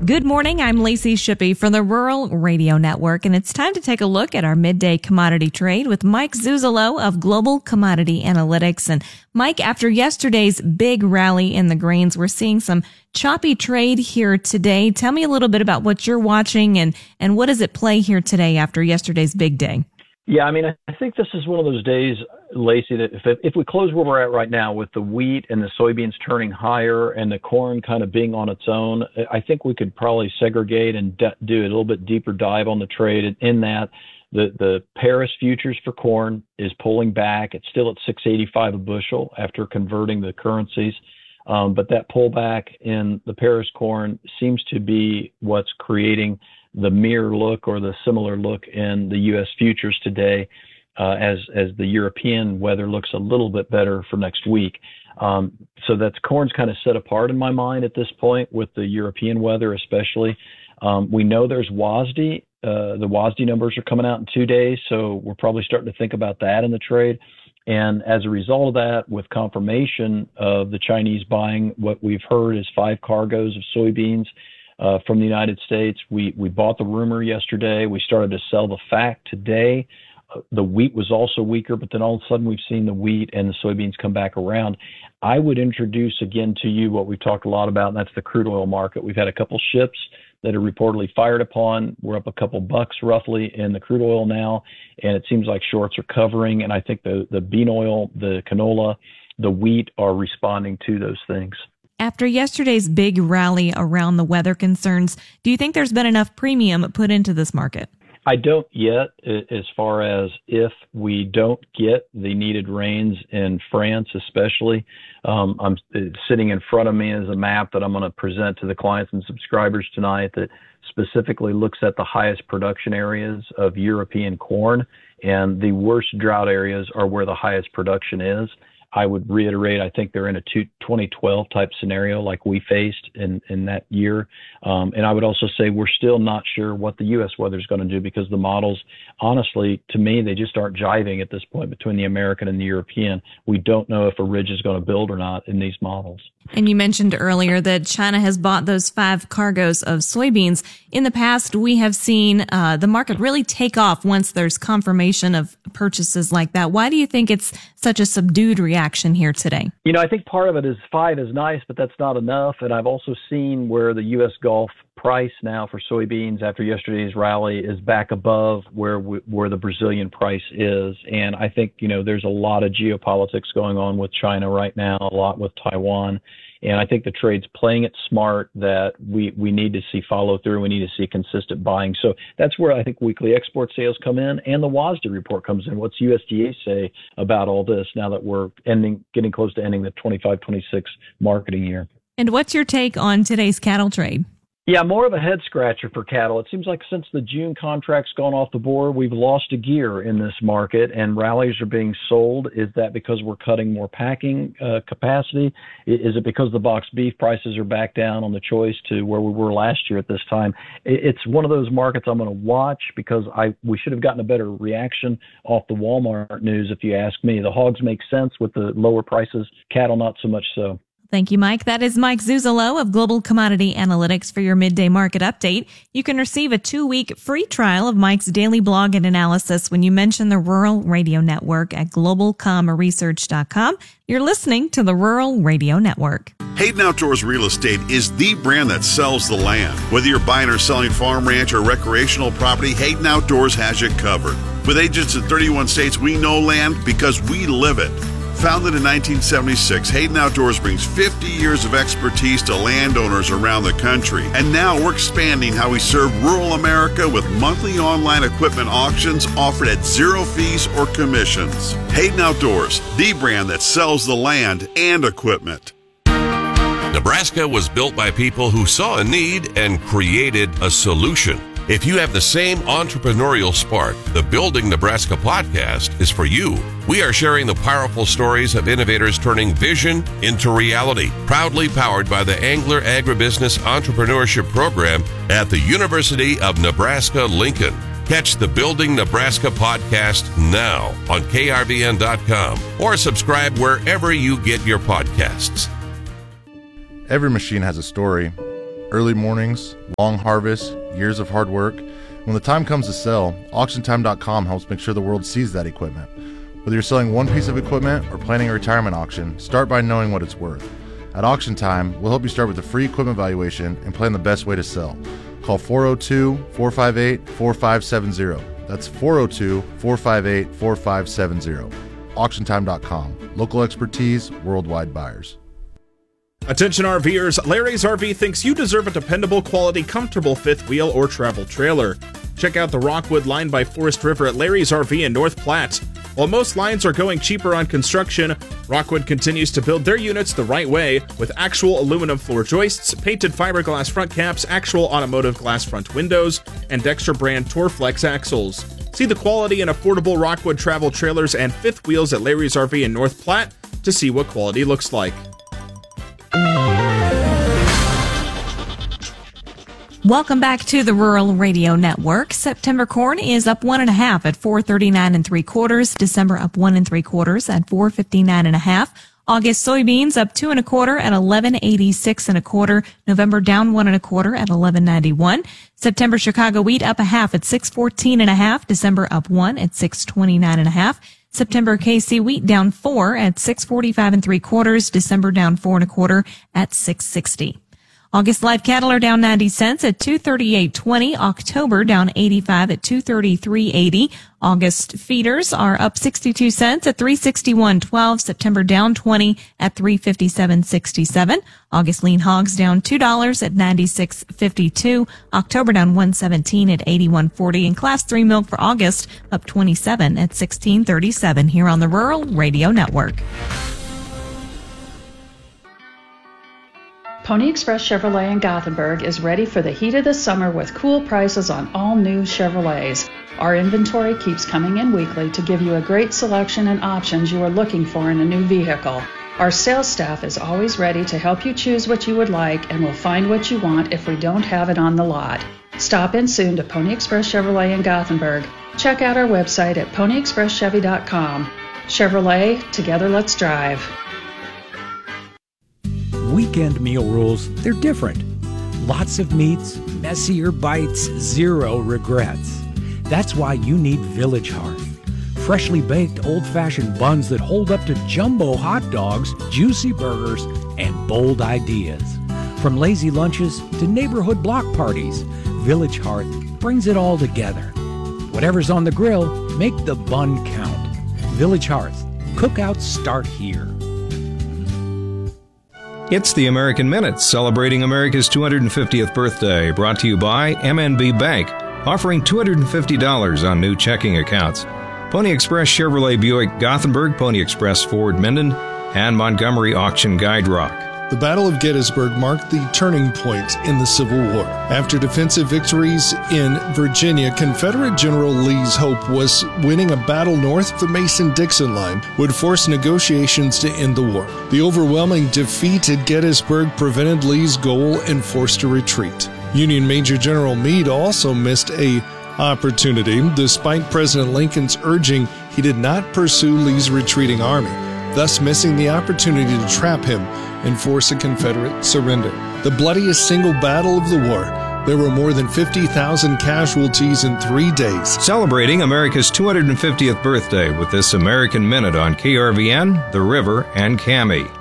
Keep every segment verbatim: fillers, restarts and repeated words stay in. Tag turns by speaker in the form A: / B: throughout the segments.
A: Good morning. I'm Lacey Shippey for the Rural Radio Network, and it's time to take a look at our midday commodity trade with Mike Zuzolo of Global Commodity Analytics. And Mike, after yesterday's big rally in the grains, we're seeing some choppy trade here today. Tell me a little bit about what you're watching and, and what does it play here today after yesterday's big day?
B: Yeah, I mean, I think this is one of those days, Lacey, that if if we close where we're at right now with the wheat and the soybeans turning higher and the corn kind of being on its own, I think we could probably segregate and d- do a little bit deeper dive on the trade. In that, the the Paris futures for corn is pulling back. It's still at six eighty-five a bushel after converting the currencies. Um, but that pullback in the Paris corn seems to be what's creating the mirror look or the similar look in the U S futures today, uh, as as the European weather looks a little bit better for next week. Um, so that's corn's kind of set apart in my mind at this point with the European weather, especially. Um, we know there's W A S D. Uh, the W A S D numbers are coming out in two days, so we're probably starting to think about that in the trade. And as a result of that, with confirmation of the Chinese buying what we've heard is five cargoes of soybeans uh, from the United States, we, we bought the rumor yesterday. We started to sell the fact today. Uh, the wheat was also weaker, but then all of a sudden we've seen the wheat and the soybeans come back around. I would introduce again to you what we've talked a lot about, and that's the crude oil market. We've had a couple ships that are reportedly fired upon. We're up a couple bucks roughly in the crude oil now, and it seems like shorts are covering. And I think the, the bean oil, the canola, the wheat are responding to those things.
A: After yesterday's big rally around the weather concerns, do you think there's been enough premium put into this market?
B: I don't yet, as far as if we don't get the needed rains in France, especially. Um, I'm sitting in front of me is a map that I'm going to present to the clients and subscribers tonight that specifically looks at the highest production areas of European corn, and the worst drought areas are where the highest production is. I would reiterate, I think they're in a twenty twelve type scenario like we faced in, in that year. Um, and I would also say we're still not sure what the U S weather is going to do because the models, honestly, to me, they just aren't jiving at this point between the American and the European. We don't know if a ridge is going to build or not in these models.
A: And you mentioned earlier that China has bought those five cargoes of soybeans. In the past, we have seen uh, the market really take off once there's confirmation of purchases like that. Why do you think it's such a subdued reaction here today?
B: You know, I think part of it is five is nice, but that's not enough. And I've also seen where the U S Gulf price now for soybeans after yesterday's rally is back above where we, where the Brazilian price is. And I think, you know, there's a lot of geopolitics going on with China right now, a lot with Taiwan. And I think the trade's playing it smart that we, we need to see follow through. We need to see consistent buying. So that's where I think weekly export sales come in and the W A S D report comes in. What's U S D A say about all this now that we're ending, getting close to ending the twenty-five twenty-six marketing year?
A: And what's your take on today's cattle trade?
B: Yeah, more of a head scratcher for cattle. It seems like since the June contract's gone off the board, we've lost a gear in this market and rallies are being sold. Is that because we're cutting more packing uh, capacity? Is it because the box beef prices are back down on the choice to where we were last year at this time? It's one of those markets I'm going to watch because I we should have gotten a better reaction off the Walmart news, if you ask me. The hogs make sense with the lower prices, cattle not so much so.
A: Thank you, Mike. That is Mike Zuzolo of Global Commodity Analytics for your midday market update. You can receive a two-week free trial of Mike's daily blog and analysis when you mention the Rural Radio Network at global com research dot com. You're listening to the Rural Radio Network.
C: Hayden Outdoors Real Estate is the brand that sells the land. Whether you're buying or selling farm, ranch, or recreational property, Hayden Outdoors has you covered. With agents in thirty-one states, we know land because we live it. Founded in nineteen seventy-six, Hayden Outdoors brings fifty years of expertise to landowners around the country. And now we're expanding how we serve rural America with monthly online equipment auctions offered at zero fees or commissions. Hayden Outdoors, the brand that sells the land and equipment.
D: Nebraska was built by people who saw a need and created a solution. If you have the same entrepreneurial spark, the Building Nebraska podcast is for you. We are sharing the powerful stories of innovators turning vision into reality. Proudly powered by the Angler Agribusiness Entrepreneurship Program at the University of Nebraska-Lincoln. Catch the Building Nebraska podcast now on K R B N dot com or subscribe wherever you get your podcasts.
E: Every machine has a story. Early mornings, long harvests, years of hard work. When the time comes to sell, auction time dot com helps make sure the world sees that equipment. Whether you're selling one piece of equipment or planning a retirement auction, start by knowing what it's worth. At Auction Time, we'll help you start with a free equipment valuation and plan the best way to sell. Call four oh two, four five eight, four five seven zero. That's four oh two, four five eight, four five seven zero. auction time dot com. Local expertise, worldwide buyers.
F: Attention RVers, Larry's R V thinks you deserve a dependable, quality, comfortable fifth wheel or travel trailer. Check out the Rockwood line by Forest River at Larry's R V in North Platte. While most lines are going cheaper on construction, Rockwood continues to build their units the right way with actual aluminum floor joists, painted fiberglass front caps, actual automotive glass front windows, and Dexter brand Torflex axles. See the quality and affordable Rockwood travel trailers and fifth wheels at Larry's R V in North Platte to see what quality looks like.
A: Welcome back to the Rural Radio Network. September corn is up one and a half at four thirty-nine and three quarters. December up one and three quarters at four fifty-nine and a half. August soybeans up two and a quarter at eleven eighty-six and a quarter. November down one and a quarter at eleven ninety-one. September Chicago wheat up a half at six fourteen and a half. December up one at six twenty-nine and a half. September K C wheat down four at six forty-five and three quarters. December down four and a quarter at six sixty. August live cattle are down ninety cents at two thirty-eight twenty. October down eighty-five at two thirty-three eighty. August feeders are up sixty-two cents at three sixty-one twelve. September down twenty at three fifty-seven sixty-seven. August lean hogs down two dollars at ninety-six fifty-two. October down one seventeen at eighty-one forty. And class three milk for August up twenty-seven at sixteen thirty-seven here on the Rural Radio Network.
G: Pony Express Chevrolet in Gothenburg is ready for the heat of the summer with cool prices on all new Chevrolets. Our inventory keeps coming in weekly to give you a great selection and options you are looking for in a new vehicle. Our sales staff is always ready to help you choose what you would like and will find what you want if we don't have it on the lot. Stop in soon to Pony Express Chevrolet in Gothenburg. Check out our website at pony express chevy dot com. Chevrolet, together let's drive.
H: Weekend meal rules, they're different. Lots of meats, messier bites, zero regrets. That's why you need Village Hearth. Freshly baked old-fashioned buns that hold up to jumbo hot dogs, juicy burgers, and bold ideas. From lazy lunches to neighborhood block parties, Village Hearth brings it all together. Whatever's on the grill, make the bun count. Village Hearth. Cookouts start here.
I: It's the American Minute, celebrating America's two hundred fiftieth birthday, brought to you by M N B Bank, offering two hundred fifty dollars on new checking accounts. Pony Express Chevrolet Buick Gothenburg, Pony Express Ford Minden, and Montgomery Auction Guide Rock.
J: The Battle of Gettysburg marked the turning point in the Civil War. After defensive victories in Virginia, Confederate General Lee's hope was winning a battle north of the Mason-Dixon line would force negotiations to end the war. The overwhelming defeat at Gettysburg prevented Lee's goal and forced a retreat. Union Major General Meade also missed a opportunity. Despite President Lincoln's urging, he did not pursue Lee's retreating army, thus missing the opportunity to trap him and force a Confederate surrender. The bloodiest single battle of the war. There were more than fifty thousand casualties in three days.
I: Celebrating America's two hundred fiftieth birthday with this American Minute on K R V N, The River, and C A M I.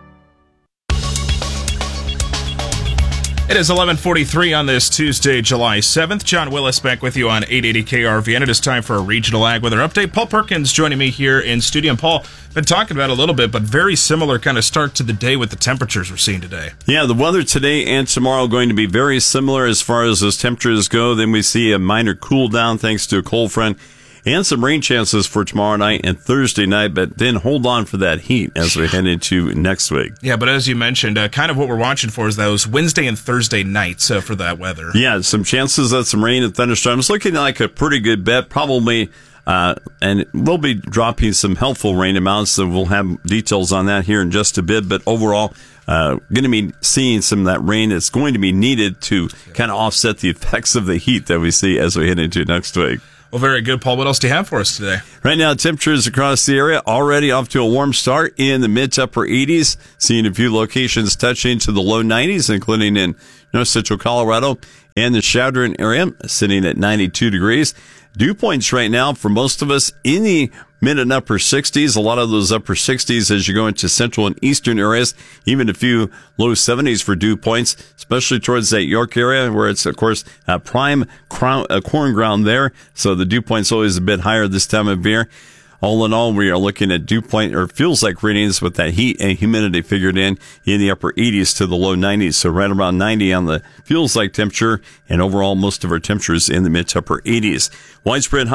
F: It is eleven forty-three on this Tuesday, July seventh. John Willis back with you on eight eighty K R V N. It is time for a regional ag weather update. Paul Perkins joining me here in studio. And Paul, been talking about it a little bit, but very similar kind of start to the day with the temperatures we're seeing today.
K: Yeah, the weather today and tomorrow going to be very similar as far as those temperatures go. Then we see a minor cool down thanks to a cold front and some rain chances for tomorrow night and Thursday night, but then hold on for that heat as we head into next week.
F: Yeah, but as you mentioned, uh, kind of what we're watching for is those Wednesday and Thursday nights uh, for that weather.
K: Yeah, some chances of some rain and thunderstorms. Looking like a pretty good bet, probably, uh, and we'll be dropping some helpful rain amounts, so we'll have details on that here in just a bit, but overall, Uh, going to be seeing some of that rain that's going to be needed to kind of offset the effects of the heat that we see as we head into next week.
F: Well, very good, Paul. What else do you have for us today?
K: Right now, temperatures across the area already off to a warm start in the mid to upper eighties, seeing a few locations touching to the low nineties, including in North Central Colorado and the Chadron area, sitting at ninety-two degrees. Dew points right now for most of us in the mid and upper sixties. A lot of those upper sixties as you go into central and eastern areas, even a few low seventies for dew points, especially towards that York area where it's, of course, a prime crown, a corn ground there. So the dew point's always a bit higher this time of year. All in all, we are looking at dew point, or feels like readings with that heat and humidity figured in in the upper eighties to the low nineties. So right around ninety on the feels like temperature, and overall most of our temperatures in the mid to upper eighties. Widespread